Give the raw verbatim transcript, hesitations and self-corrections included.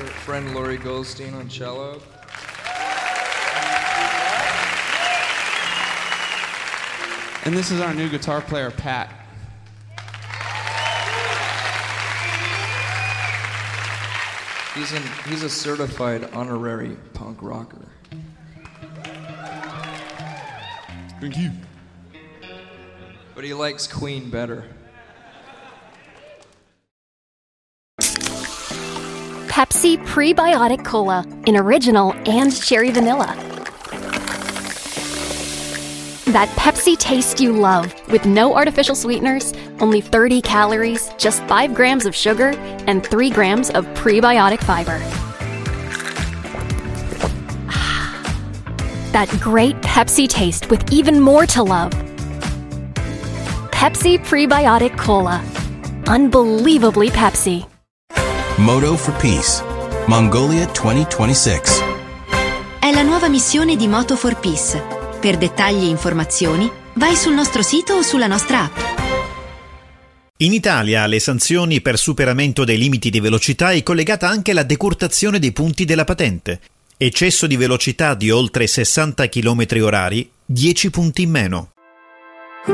our friend Laurie Goldstein on cello. And this is our new guitar player, Pat. He's an he's a certified honorary punk rocker. Thank you. But he likes Queen better. Pepsi Prebiotic Cola in original and cherry vanilla. That Pepsi taste you love with no artificial sweeteners, only thirty calories, just five grams of sugar, and three grams of prebiotic fiber. That great Pepsi taste with even more to love. Pepsi Prebiotic Cola. Unbelievably Pepsi. Moto for Peace, Mongolia twenty twenty-six. È la nuova missione di Moto for Peace. Per dettagli e informazioni, vai sul nostro sito o sulla nostra app. In Italia alle sanzioni per superamento dei limiti di velocità è collegata anche la decurtazione dei punti della patente. Eccesso di velocità di oltre sessanta chilometri orari, dieci punti in meno.